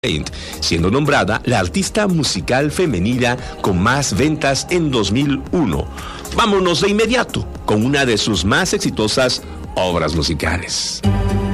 siendo nombrada la artista musical femenina con más ventas en 2001. Vámonos de inmediato con una de sus más exitosas obras musicales.